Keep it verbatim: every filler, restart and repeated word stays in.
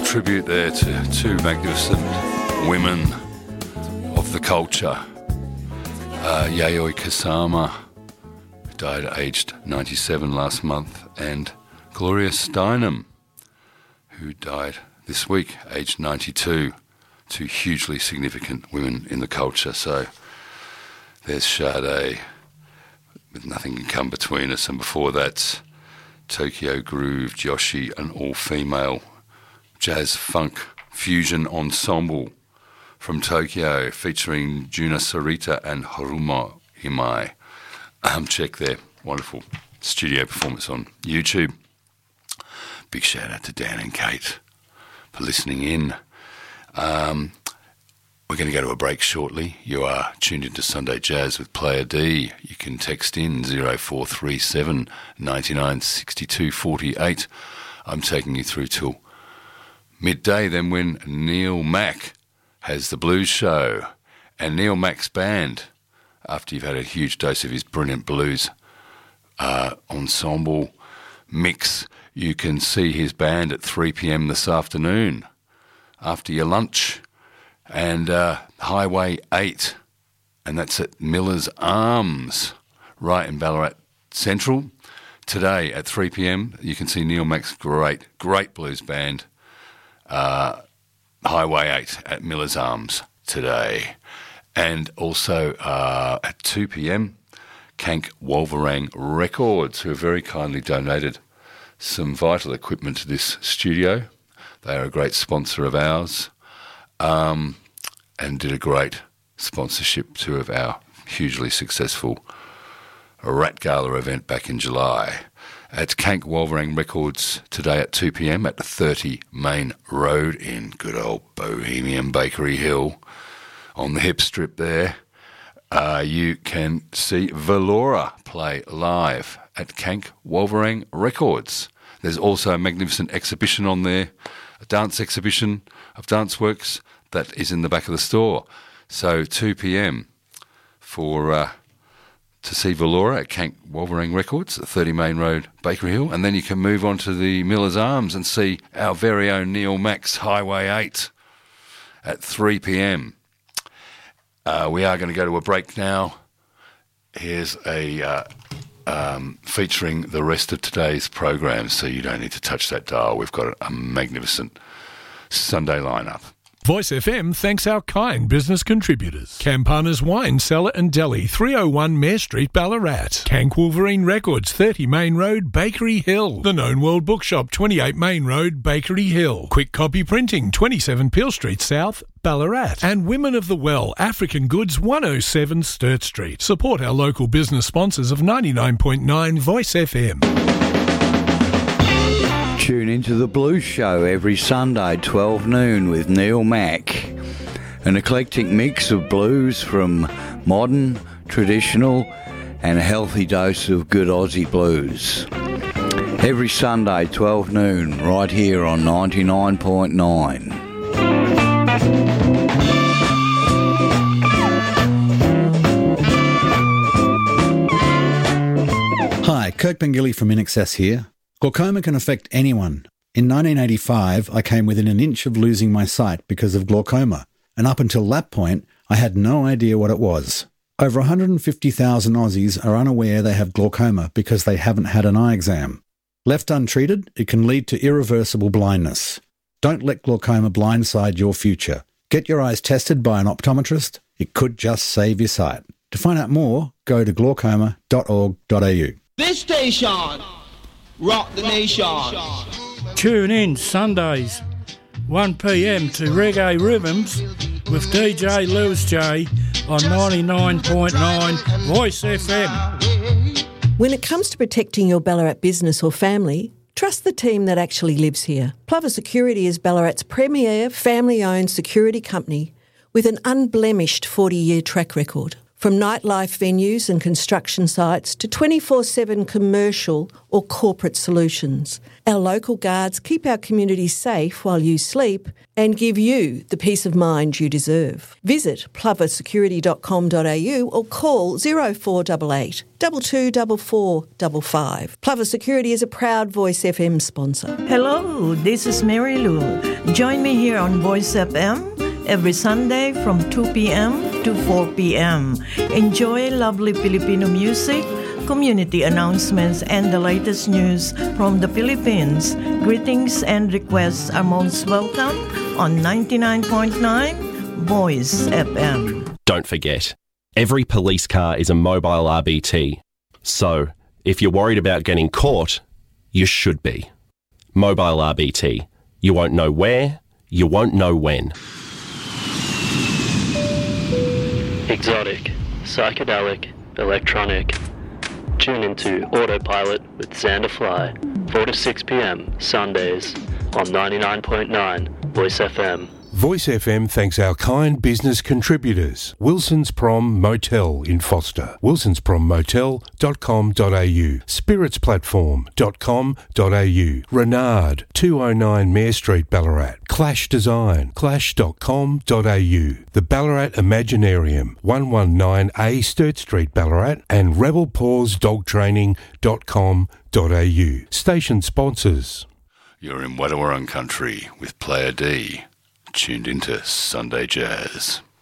Tribute there to two magnificent women of the culture. Uh, Yayoi Kusama, who died aged ninety-seven last month, and Gloria Steinem, who died this week, aged ninety-two. Two hugely significant women in the culture. So there's Sade, with Nothing Can Come Between Us, and before that, Tokyo Groove, Joshi, an all-female jazz funk fusion ensemble from Tokyo featuring Juna Sarita and Harumo Himai. Um, check their wonderful studio performance on YouTube. Big shout out to Dan and Kate for listening in. Um, we're going to go to a break shortly. You are tuned into Sunday Jazz with Player D. You can text in zero four three seven, nine nine, six two four eight. I'm taking you through till midday, then when Neil Mack has the blues show. And Neil Mack's band, after you've had a huge dose of his brilliant blues uh, ensemble mix, you can see his band at three p.m. this afternoon after your lunch. And uh, Highway eight, and that's at Miller's Arms, right in Ballarat Central. Today at three p.m. you can see Neil Mack's great, great blues band, uh, Highway eight at Miller's Arms today. And also uh, at two p.m, Kank Wolverang Records, who have very kindly donated some vital equipment to this studio. They are a great sponsor of ours, um, and did a great sponsorship too of our hugely successful Rat Gala event back in July. At Kank Wolverang Records today at two p.m. at the thirty Main Road in good old Bohemian Bakery Hill on the hip strip there. Uh, you can see Valora play live at Kank Wolverang Records. There's also a magnificent exhibition on there, a dance exhibition of dance works that is in the back of the store. So two p.m. for uh, to see Valora at Kank Wolverang Records at thirty Main Road, Bakery Hill, and then you can move on to the Miller's Arms and see our very own Neil Mack's Highway eight at three p.m. Uh, we are going to go to a break now. Here's a uh, um, featuring the rest of today's program, so you don't need to touch that dial. We've got a magnificent Sunday lineup. Voice F M thanks our kind business contributors. Campana's Wine Cellar and Deli, three oh one Mare Street, Ballarat. Kank Wolverine Records, thirty Main Road, Bakery Hill. The Known World Bookshop, twenty-eight Main Road, Bakery Hill. Quick Copy Printing, twenty-seven Peel Street South, Ballarat. And Women of the Well, African Goods, one oh seven Sturt Street. Support our local business sponsors of ninety-nine point nine Voice F M. Tune into the Blues Show every Sunday, twelve noon, with Neil Mack. An eclectic mix of blues from modern, traditional, and a healthy dose of good Aussie blues. Every Sunday, twelve noon, right here on ninety-nine point nine. Hi, Kirk Pengilly from InXS here. Glaucoma can affect anyone. In nineteen eighty-five, I came within an inch of losing my sight because of glaucoma, and up until that point, I had no idea what it was. Over one hundred fifty thousand Aussies are unaware they have glaucoma because they haven't had an eye exam. Left untreated, it can lead to irreversible blindness. Don't let glaucoma blindside your future. Get your eyes tested by an optometrist. It could just save your sight. To find out more, go to glaucoma dot org dot a u. This station, rock the nation. Tune in Sundays, one p.m. to Reggae Rhythms with D J Lewis J on ninety-nine point nine Voice F M. When it comes to protecting your Ballarat business or family, trust the team that actually lives here. Plover Security is Ballarat's premier family-owned security company with an unblemished forty-year track record. From nightlife venues and construction sites to twenty-four seven commercial or corporate solutions, our local guards keep our community safe while you sleep and give you the peace of mind you deserve. Visit plover security dot com dot a u or call zero four eight eight, two two four four five five. Plover Security is a proud Voice F M sponsor. Hello, this is Mary Lou. Join me here on Voice F M every Sunday from two p.m. to four p.m. Enjoy lovely Filipino music, community announcements, and the latest news from the Philippines. Greetings and requests are most welcome on ninety-nine point nine Voice F M. Don't forget, every police car is a mobile R B T. So, if you're worried about getting caught, you should be. Mobile R B T. You won't know where, you won't know when. Exotic, psychedelic, electronic. Tune into Autopilot with Xander Fly, four to six p.m. Sundays on ninety-nine point nine Voice F M. Voice F M thanks our kind business contributors. Wilson's Prom Motel in Foster, wilsons prom motel dot com dot a u, spirits platform dot com dot a u, Renard, two oh nine Mare Street, Ballarat, Clash Design, clash dot com dot a u, the Ballarat Imaginarium, one nineteen A Sturt Street, Ballarat, and rebel paws dog training dot com dot a u. Station sponsors. You're in Wadawurrung country with Player D, tuned into Sunday Jazz.